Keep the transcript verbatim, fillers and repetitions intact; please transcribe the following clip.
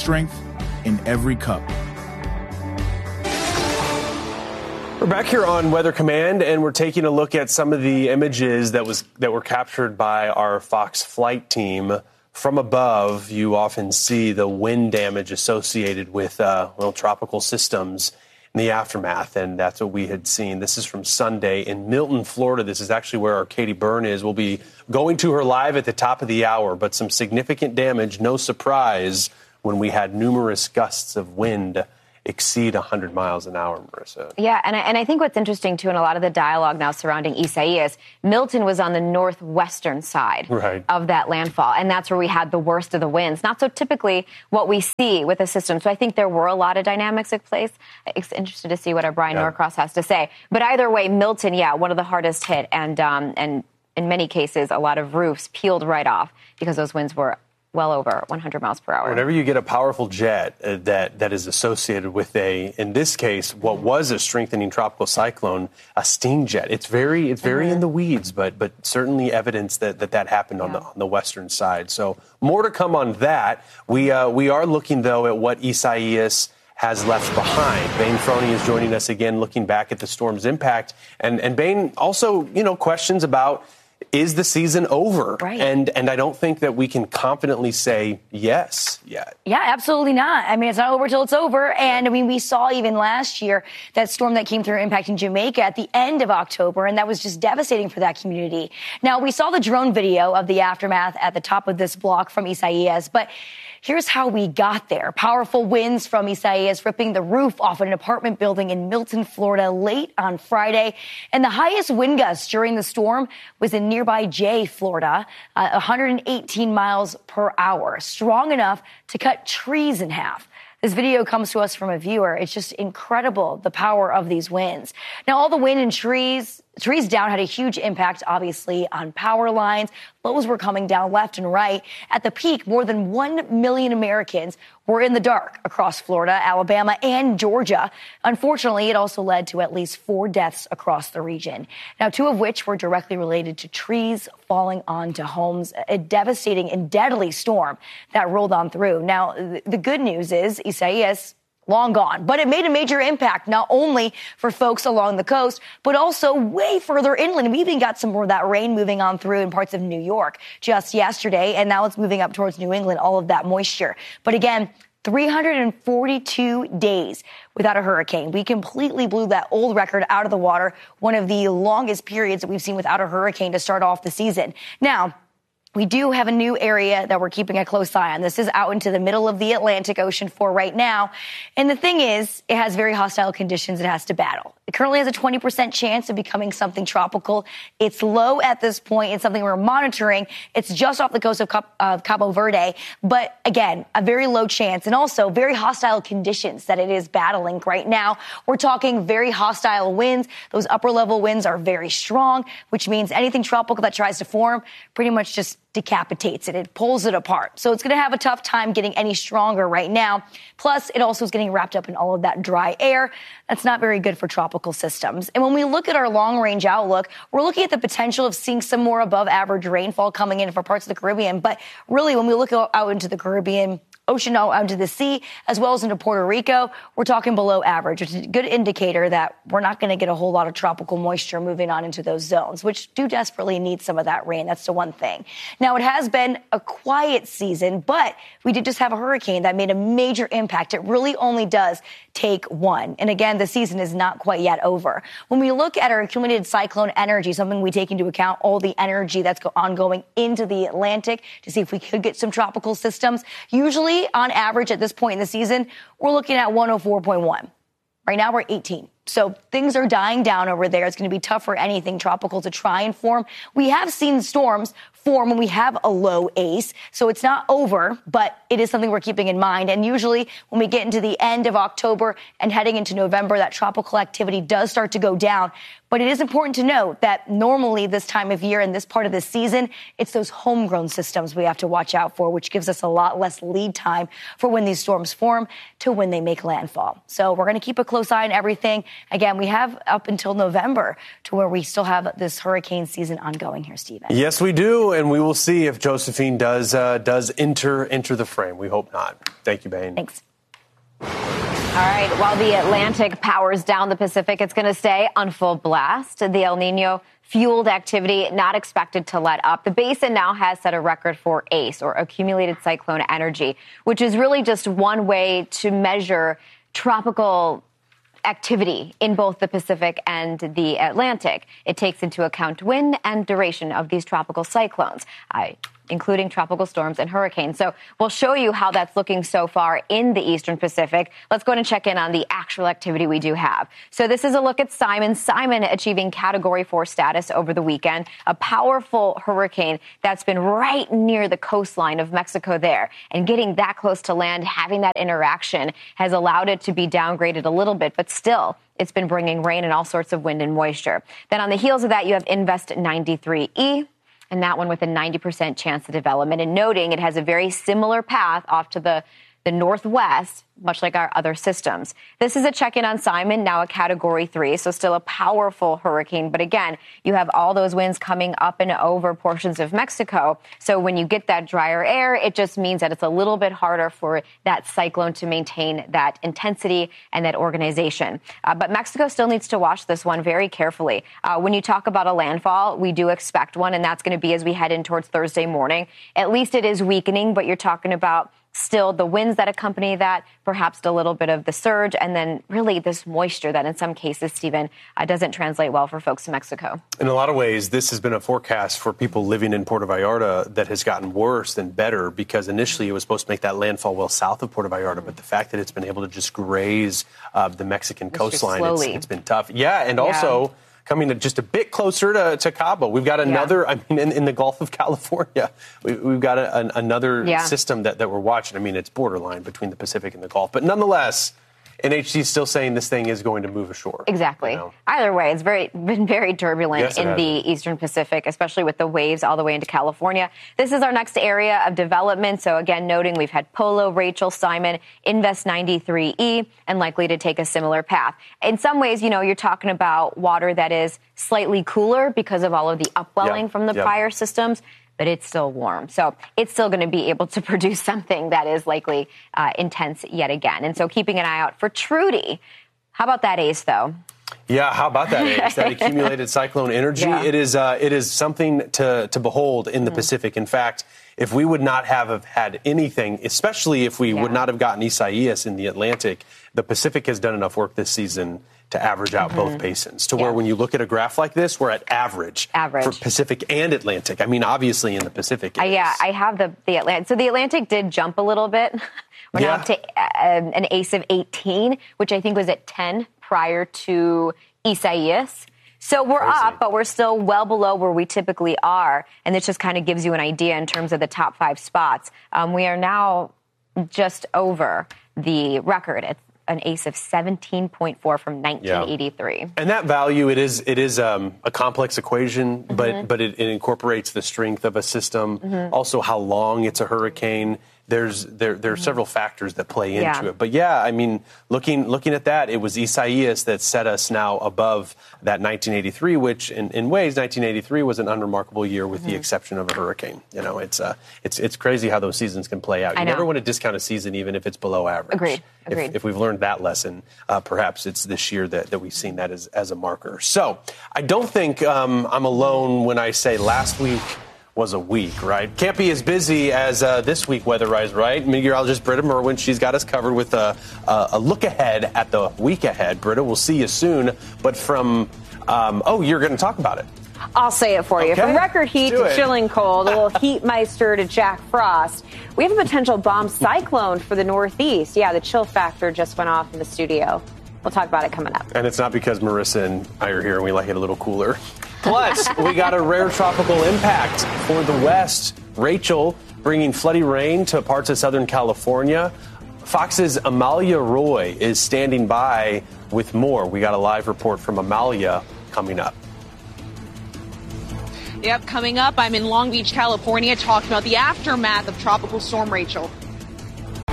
strength in every cup. We're back here on Weather Command, and we're taking a look at some of the images that was that were captured by our Fox flight team. From above, you often see the wind damage associated with uh, well, tropical systems in the aftermath, and that's what we had seen. This is from Sunday in Milton, Florida. This is actually where our Katie Byrne is. We'll be going to her live at the top of the hour, but some significant damage, no surprise, when we had numerous gusts of wind exceed one hundred miles an hour, Marissa. Yeah, and I, and I think what's interesting, too, in a lot of the dialogue now surrounding Isaias, Milton was on the northwestern side right. of that landfall, and that's where we had the worst of the winds. Not so typically what we see with a system. So I think there were a lot of dynamics at place. It's interested to see what our Brian yeah. Norcross has to say. But either way, Milton, yeah, one of the hardest hit, and um, and in many cases, a lot of roofs peeled right off because those winds were well over one hundred miles per hour. Whenever you get a powerful jet uh, that that is associated with a, in this case, what was a strengthening tropical cyclone, a steam jet. It's very, it's very mm-hmm. in the weeds, but but certainly evidence that that, that happened yeah. on the on the western side. So more to come on that. We uh, we are looking though at what Isaias has left behind. Bain Froney is joining us again, looking back at the storm's impact, and and Bain also, you know, questions about, is the season over? Right. And and I don't think that we can confidently say yes yet. Yeah, absolutely not. I mean, it's not over till it's over. And I mean, we saw even last year that storm that came through impacting Jamaica at the end of October, and that was just devastating for that community. Now, we saw the drone video of the aftermath at the top of this block from Isaias, but here's how we got there. Powerful winds from Isaias ripping the roof off an apartment building in Milton, Florida late on Friday. And the highest wind gust during the storm was in nearby Jay, Florida, uh, one hundred eighteen miles per hour, strong enough to cut trees in half. This video comes to us from a viewer. It's just incredible, the power of these winds. Now, all the wind and trees, trees down had a huge impact, obviously, on power lines. Lows were coming down left and right. At the peak, more than one million Americans were in the dark across Florida, Alabama, and Georgia. Unfortunately, it also led to at least four deaths across the region. Now, two of which were directly related to trees falling onto homes, a devastating and deadly storm that rolled on through. Now, the good news is Isaias, long gone. But it made a major impact, not only for folks along the coast, but also way further inland. We even got some more of that rain moving on through in parts of New York just yesterday, and now it's moving up towards New England, all of that moisture. But again, three hundred forty-two days without a hurricane. We completely blew that old record out of the water, one of the longest periods that we've seen without a hurricane to start off the season. Now, we do have a new area that we're keeping a close eye on. This is out into the middle of the Atlantic Ocean for right now. And the thing is, it has very hostile conditions it has to battle. It currently has a twenty percent chance of becoming something tropical. It's low at this point. It's something we're monitoring. It's just off the coast of, Cap- of Cabo Verde. But again, a very low chance and also very hostile conditions that it is battling right now. We're talking very hostile winds. Those upper level winds are very strong, which means anything tropical that tries to form pretty much just decapitates it. It pulls it apart. So it's going to have a tough time getting any stronger right now. Plus, it also is getting wrapped up in all of that dry air. That's not very good for tropical systems. And when we look at our long-range outlook, we're looking at the potential of seeing some more above-average rainfall coming in for parts of the Caribbean. But really, when we look out into the Caribbean ocean, out into the sea, as well as into Puerto Rico, we're talking below average, which is a good indicator that we're not going to get a whole lot of tropical moisture moving on into those zones, which do desperately need some of that rain. That's the one thing. Now, it has been a quiet season, but we did just have a hurricane that made a major impact. It really only does take one. And again, the season is not quite yet over. When we look at our accumulated cyclone energy, something we take into account, all the energy that's go- ongoing into the Atlantic to see if we could get some tropical systems, usually on average at this point in the season, we're looking at one oh four point one. Right now we're eighteen. So things are dying down over there. It's going to be tough for anything tropical to try and form. We have seen storms form when we have a low A C E, so it's not over, but it is something we're keeping in mind. And usually when we get into the end of October and heading into November, that tropical activity does start to go down. But it is important to note that normally this time of year and this part of the season, it's those homegrown systems we have to watch out for, which gives us a lot less lead time for when these storms form to when they make landfall. So we're going to keep a close eye on everything. Again, we have up until November to where we still have this hurricane season ongoing here, Stephen. Yes, we do. and we will see if Josephine does uh, does enter enter the frame. We hope not. Thank you, Bane. Thanks. All right. While the Atlantic powers down the Pacific, it's going to stay on full blast. The El Nino fueled activity not expected to let up. The basin now has set a record for A C E, or accumulated cyclone energy, which is really just one way to measure tropical activity in both the Pacific and the Atlantic. It takes into account wind and duration of these tropical cyclones, uh, including tropical storms and hurricanes. So we'll show you how that's looking so far in the Eastern Pacific. Let's go ahead and check in on the actual activity we do have. So this is a look at Simon. Simon achieving Category four status over the weekend, a powerful hurricane that's been right near the coastline of Mexico there. And getting that close to land, having that interaction has allowed it to be downgraded a little bit, but still, it's been bringing rain and all sorts of wind and moisture. Then on the heels of that, you have Invest ninety-three E. And that one with a ninety percent chance of development. And noting it has a very similar path off to the, the northwest, much like our other systems. This is a check-in on Simon, now a Category three, so still a powerful hurricane. But again, you have all those winds coming up and over portions of Mexico. So when you get that drier air, it just means that it's a little bit harder for that cyclone to maintain that intensity and that organization. Uh, but Mexico still needs to watch this one very carefully. Uh, when you talk about a landfall, we do expect one, and that's going to be as we head in towards Thursday morning. At least it is weakening, but you're talking about still the winds that accompany that, perhaps a little bit of the surge, and then really this moisture that in some cases, Stephen, uh, doesn't translate well for folks in Mexico. In a lot of ways, this has been a forecast for people living in Puerto Vallarta that has gotten worse than better, because initially it was supposed to make that landfall well south of Puerto Vallarta, but the fact that it's been able to just graze uh, the Mexican it's coastline, it's, it's been tough. Yeah, and yeah. also coming to just a bit closer to, to Cabo. We've got another, yeah. I mean, in, in the Gulf of California, we, we've got a, an, another yeah. system that, that we're watching. I mean, it's borderline between the Pacific and the Gulf. But nonetheless, N H C is still saying this thing is going to move ashore. Exactly. You know? Either way, it's very been very turbulent yes, in the Eastern Pacific, especially with the waves all the way into California. This is our next area of development. So again, noting we've had Polo, Rachel, Simon, Invest ninety-three E, and likely to take a similar path. In some ways, you know, you're talking about water that is slightly cooler because of all of the upwelling yeah. from the yeah. prior systems, but it's still warm. So it's still going to be able to produce something that is likely uh, intense yet again. And so keeping an eye out for Trudy. How about that, Ace, though? Yeah, how about that, Ace? That accumulated cyclone energy. Yeah. It is uh, it is something to, to behold in the mm. Pacific. In fact, if we would not have had anything, especially if we yeah. would not have gotten Isaias in the Atlantic, the Pacific has done enough work this season to average out mm-hmm. both basins, to yeah. where when you look at a graph like this, we're at average, average. for Pacific and Atlantic. I mean, obviously in the Pacific. Uh, yeah, I have the, the Atlantic. So the Atlantic did jump a little bit. We're yeah. now up to uh, an A C E of eighteen, which I think was at ten prior to Isaias. So we're Crazy. up, but we're still well below where we typically are. And this just kind of gives you an idea in terms of the top five spots. Um, we are now just over the record at an A C E of seventeen point four from nineteen eighty-three. Yeah. And that value, it is it is um, a complex equation, mm-hmm. but but it, it incorporates the strength of a system, mm-hmm. also how long it's a hurricane. There's there there are several factors that play into yeah. it. But yeah, I mean, looking looking at that, it was Isaias that set us now above that nineteen eighty-three, which in, in ways nineteen eighty-three was an unremarkable year with mm-hmm. the exception of a hurricane. You know, it's uh it's it's crazy how those seasons can play out. You never want to discount a season even if it's below average. Agreed. Agreed. If, if we've learned that lesson, uh, perhaps it's this year that, that we've seen that as, as a marker. So I don't think um, I'm alone when I say last week was a week, right? Can't be as busy as uh, this week weather-wise, right? Meteorologist Britta Merwin, she's got us covered with a, a, a look ahead at the week ahead. Britta, we'll see you soon. But from, um, oh, you're going to talk about it. I'll say it for okay. you. From record heat to it. chilling cold, a little heat meister to Jack Frost. We have a potential bomb cyclone for the Northeast. Yeah, the chill factor just went off in the studio. We'll talk about it coming up. And it's not because Marissa and I are here and we like it a little cooler. Plus, we got a rare tropical impact for the West. Rachel bringing floody rain to parts of Southern California. Fox's Amalia Roy is standing by with more. We got a live report from Amalia coming up. Yep, coming up, I'm in Long Beach, California, talking about the aftermath of Tropical Storm Rachel.